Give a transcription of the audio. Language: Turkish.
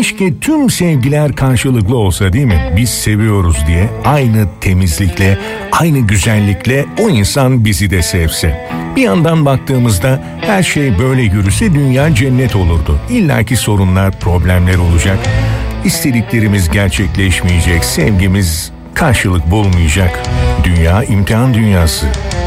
Keşke tüm sevgiler karşılıklı olsa, değil mi? Biz seviyoruz diye aynı temizlikle, aynı güzellikle o insan bizi de sevse. Bir yandan baktığımızda her şey böyle yürüse dünya cennet olurdu. İllaki sorunlar, problemler olacak. İstediklerimiz gerçekleşmeyecek, sevgimiz karşılık bulmayacak. Dünya imtihan dünyası.